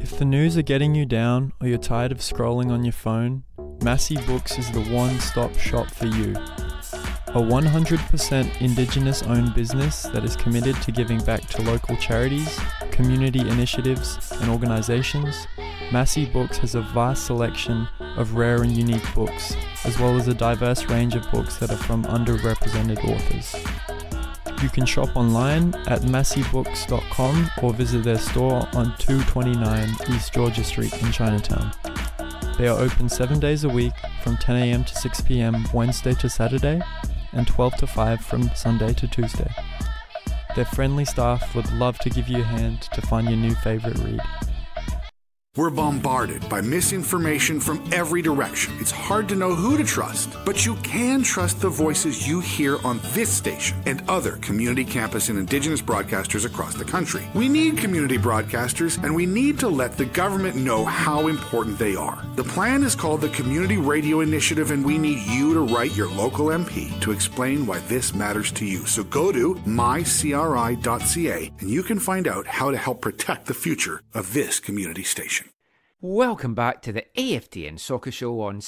If the news are getting you down or you're tired of scrolling on your phone, Massey Books is the one-stop shop for you. A 100% Indigenous-owned business that is committed to giving back to local charities, community initiatives, and organisations, Massey Books has a vast selection of rare and unique books, as well as a diverse range of books that are from underrepresented authors. You can shop online at masseybooks.com or visit their store on 229 East Georgia Street in Chinatown. They are open 7 days a week from 10 a.m. to 6 p.m. Wednesday to Saturday and 12 to 5 from Sunday to Tuesday. Their friendly staff would love to give you a hand to find your new favorite read. We're bombarded by misinformation from every direction. It's hard to know who to trust, but you can trust the voices you hear on this station and other community campus and Indigenous broadcasters across the country. We need community broadcasters, and we need to let the government know how important they are. The plan is called the Community Radio Initiative, and we need you to write your local MP to explain why this matters to you. So go to mycri.ca, and you can find out how to help protect the future of this community station. Welcome back to the AFTN Soccer Show on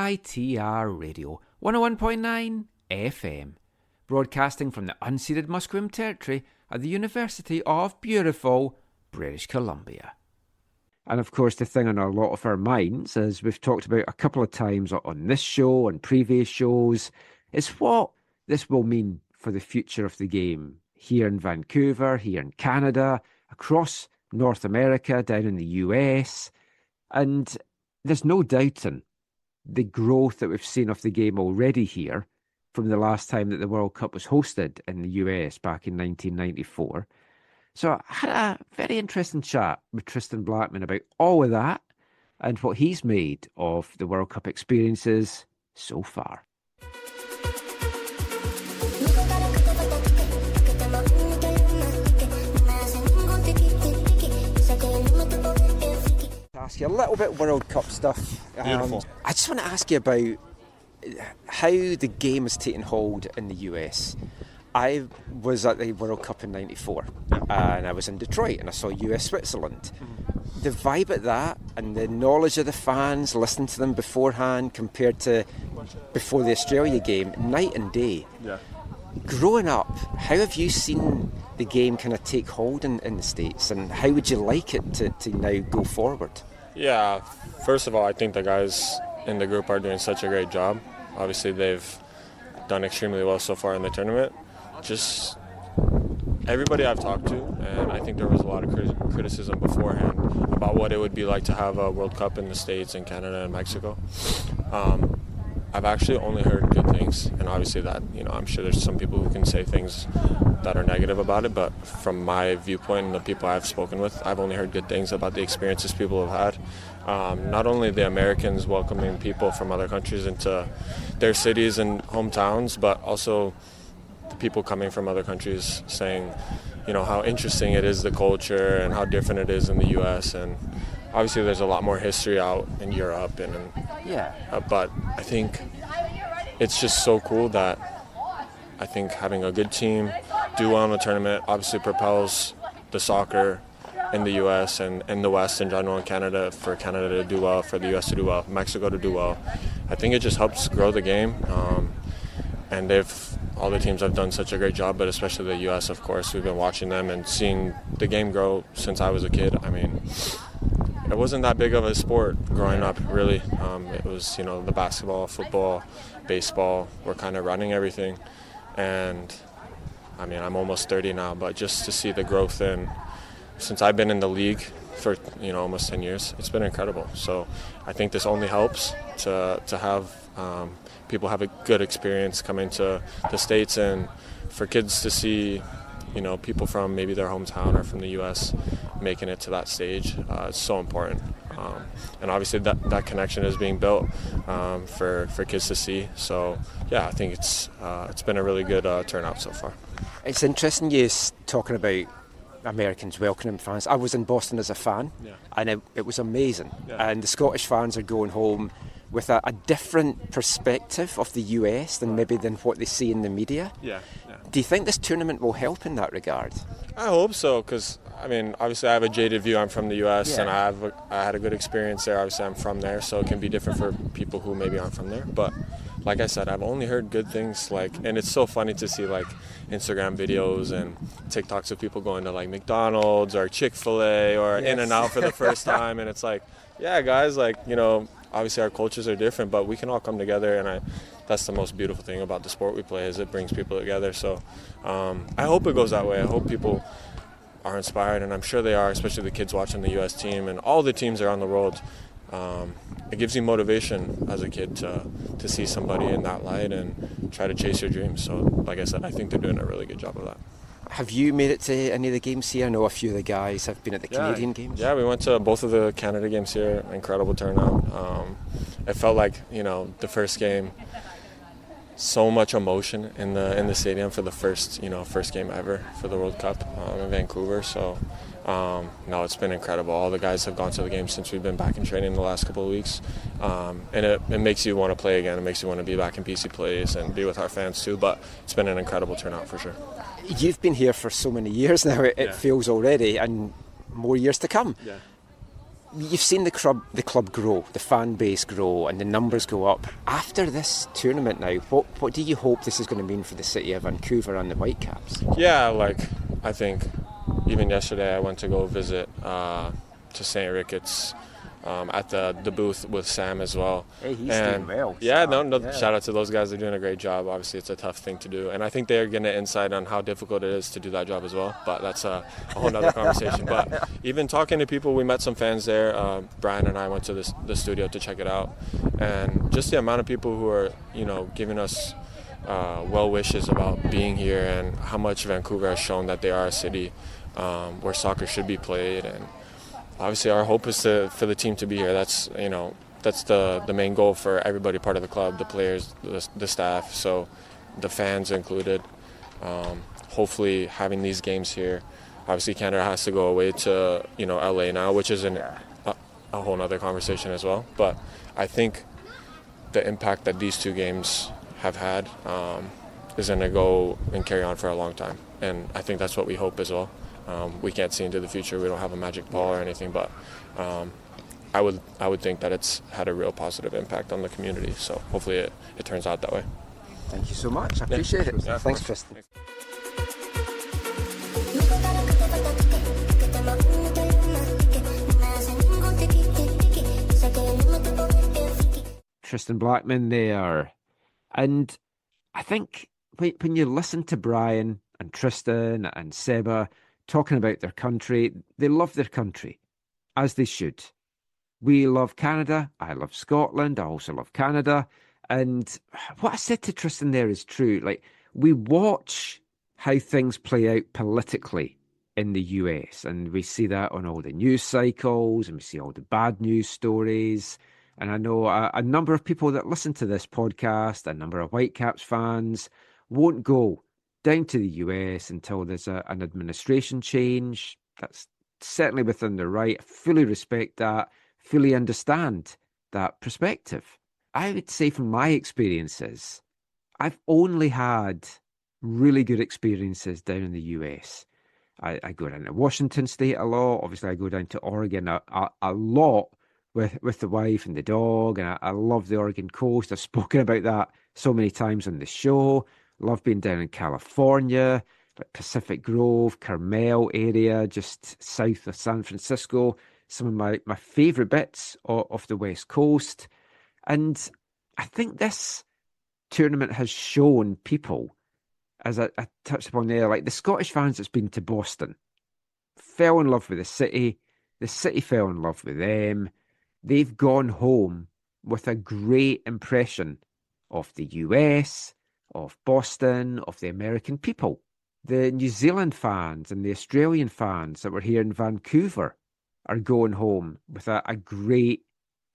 CITR Radio 101.9 FM, broadcasting from the unceded Musqueam Territory at the University of beautiful British Columbia. And of course, the thing on a lot of our minds, as we've talked about a couple of times on this show and previous shows, is what this will mean for the future of the game here in Vancouver, here in Canada, across North America, down in the US. And there's no doubting the growth that we've seen of the game already here from the last time that the World Cup was hosted in the US back in 1994. So I had a very interesting chat with Tristan Blackman about all of that and what he's made of the World Cup experiences so far. Ask you a little bit World Cup stuff. Beautiful. I just want to ask you about how the game has taken hold in the US. I was at the World Cup in '94 and I was in Detroit and I saw US Switzerland. The vibe at that and the knowledge of the fans, listening to them beforehand compared to before the Australia game, night and day. Yeah. Growing up, how have you seen the game kind of take hold in the States, and how would you like it to now go forward? Yeah, first of all, I think the guys in the group are doing such a great job. Obviously, they've done extremely well so far in the tournament. Just everybody I've talked to, and I think there was a lot of criticism beforehand about what it would be like to have a World Cup in the States and Canada and Mexico. I've actually only heard good things, and obviously that, I'm sure there's some people who can say things that are negative about it, but from my viewpoint and the people I've spoken with, I've only heard good things about the experiences people have had. Not only the Americans welcoming people from other countries into their cities and hometowns, but also the people coming from other countries saying, how interesting it is, the culture, and how different it is in the U.S., and obviously there's a lot more history out in Europe, but I think it's just so cool that I think having a good team do well in the tournament obviously propels the soccer in the U.S. and in the West in general, in Canada, for Canada to do well, for the U.S. to do well, Mexico to do well. I think it just helps grow the game, and all the teams have done such a great job, but especially the U.S., of course. We've been watching them and seeing the game grow since I was a kid. I mean, it wasn't that big of a sport growing up, really. It was, the basketball, football, baseball, we're kind of running everything. And, I mean, I'm almost 30 now, but just to see the growth since I've been in the league for, almost 10 years, it's been incredible. So I think this only helps to have people have a good experience coming to the States, and for kids to see, people from maybe their hometown or from the U.S. making it to that stage. It's so important. And obviously that connection is being built for kids to see. So, yeah, I think it's been a really good turnout so far. It's interesting you talking about Americans welcoming fans. I was in Boston as a fan, and it was amazing. Yeah. And the Scottish fans are going home with a different perspective of the US than what they see in the media. Yeah. Do you think this tournament will help in that regard? I hope so, because I mean, obviously I have a jaded view. I'm from the U.S. and I had a good experience there. Obviously I'm from there, so it can be different for people who maybe aren't from there. But like I said, I've only heard good things. And it's so funny to see like Instagram videos and TikToks of people going to like McDonald's or Chick-fil-A or In-N-Out for the first time, and it's like, yeah, guys, like, you know, obviously our cultures are different, but we can all come together, and that's the most beautiful thing about the sport we play, is it brings people together. So I hope it goes that way. I hope people are inspired, and I'm sure they are, especially the kids watching the U.S. team and all the teams around the world. It gives you motivation as a kid to see somebody in that light and try to chase your dreams. So, like I said, I think they're doing a really good job of that. Have you made it to any of the games here? I know a few of the guys have been at the Canadian games. Yeah, we went to both of the Canada games here. Incredible turnout. It felt like, you know, the first game, so much emotion in the stadium for the first game ever for the World Cup in Vancouver. So no, it's been incredible. All the guys have gone to the game since we've been back in training the last couple of weeks, and it makes you want to play again. It makes you want to be back in BC Place and be with our fans too. But it's been an incredible turnout for sure. You've been here for so many years now. It feels already, and more years to come. Yeah. You've seen the club grow, the fan base grow, and the numbers go up. After this tournament now, what do you hope this is going to mean for the city of Vancouver and the Whitecaps? Yeah, like, I think even yesterday I went to go visit to St. Ricketts at the booth with Sam as well. Hey, he's doing well. Yeah, shout out to those guys. They're doing a great job. Obviously, it's a tough thing to do, and I think they're getting an insight on how difficult it is to do that job as well. But that's a whole other conversation. But even talking to people, we met some fans there. Brian and I went to the studio to check it out, and just the amount of people who are, you know, giving us well wishes about being here, and how much Vancouver has shown that they are a city where soccer should be played. And obviously our hope is for the team to be here. That's the main goal for everybody part of the club, the players, the staff, so the fans included. Hopefully having these games here. Obviously Canada has to go away to, you know, LA now, which is a whole other conversation as well. But I think the impact that these two games have had is going to go and carry on for a long time. And I think that's what we hope as well. We can't see into the future. We don't have a magic ball or anything, but I would think that it's had a real positive impact on the community. So hopefully it turns out that way. Thank you so much. I appreciate it. Yeah, thanks, Tristan. Tristan Blackman there. And I think when you listen to Brian and Tristan and Seba talking about their country, they love their country, as they should. We love Canada. I love Scotland. I also love Canada. And what I said to Tristan there is true. Like, we watch how things play out politically in the US, and we see that on all the news cycles, and we see all the bad news stories. And I know a number of people that listen to this podcast, a number of Whitecaps fans, won't go down to the US until there's an administration change. That's certainly within their right. I fully respect that, fully understand that perspective. I would say from my experiences, I've only had really good experiences down in the US. I go down to Washington State a lot. Obviously, I go down to Oregon a lot with the wife and the dog, and I love the Oregon coast. I've spoken about that so many times on the show. Love being down in California, like Pacific Grove, Carmel area, just south of San Francisco. Some of my favourite bits of the West Coast. And I think this tournament has shown people, as I touched upon there, like the Scottish fans that's been to Boston, fell in love with the city fell in love with them. They've gone home with a great impression of the US, of Boston, of the American people. The New Zealand fans and the Australian fans that were here in Vancouver are going home with a great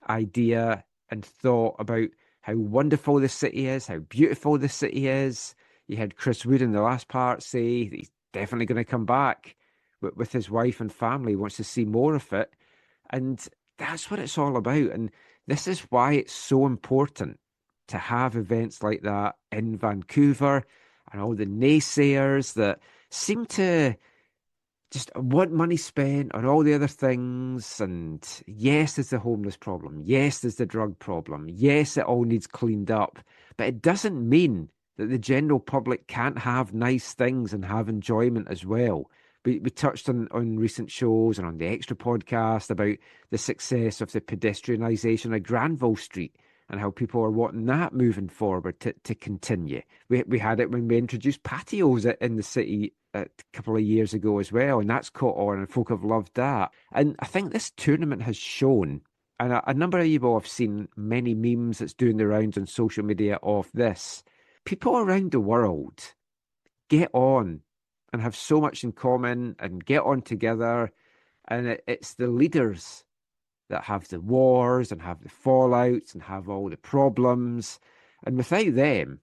idea and thought about how wonderful the city is, how beautiful the city is. You had Chris Wood in the last part say that he's definitely going to come back with his wife and family, wants to see more of it. And that's what it's all about. And this is why it's so important to have events like that in Vancouver, and all the naysayers that seem to just want money spent on all the other things. And yes, there's the homeless problem. Yes, there's the drug problem. Yes, it all needs cleaned up. But it doesn't mean that the general public can't have nice things and have enjoyment as well. We touched on recent shows and on the Extra podcast about the success of the pedestrianisation of Granville Street and how people are wanting that moving forward to continue. We had it when we introduced patios in the city a couple of years ago as well, and that's caught on and folk have loved that. And I think this tournament has shown, and a number of you will have seen many memes that's doing the rounds on social media of this. People around the world get on and have so much in common and get on together. And it's the leaders that have the wars and have the fallouts and have all the problems. And without them,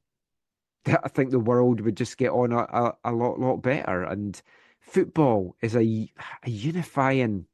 I think the world would just get on a lot better. And football is a unifying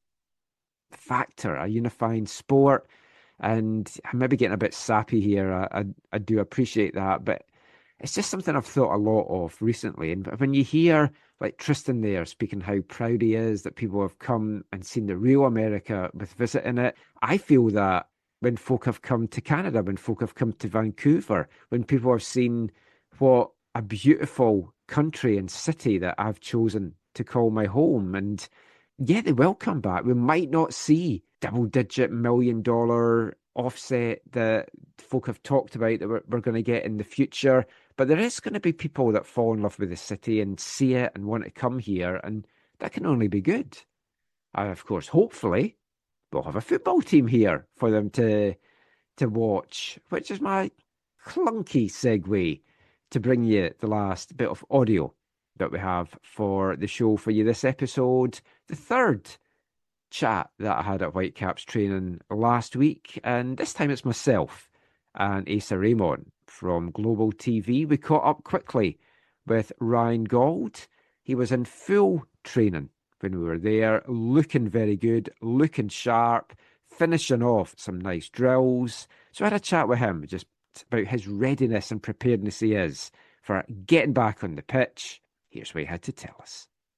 factor, a unifying sport. And I'm maybe getting a bit sappy here. I do appreciate that, but it's just something I've thought a lot of recently. And when you hear like Tristan there speaking how proud he is that people have come and seen the real America with visiting it, I feel that when folk have come to Canada, when folk have come to Vancouver, when people have seen what a beautiful country and city that I've chosen to call my home. And yeah, they will come back. We might not see double-digit $1 million offset that folk have talked about that we're going to get in the future. But there is going to be people that fall in love with the city and see it and want to come here. And that can only be good. And of course, hopefully, we'll have a football team here for them to watch, which is my clunky segue to bring you the last bit of audio that we have for the show for you this episode, the third chat that I had at Whitecaps training last week. And this time it's myself and Asa Raymond from Global TV. We caught up quickly with Ryan Gauld. He was in full training when we were there, looking very good, looking sharp, finishing off some nice drills. So I had a chat with him just about his readiness and preparedness he is for getting back on the pitch. Here's what he had to tell us.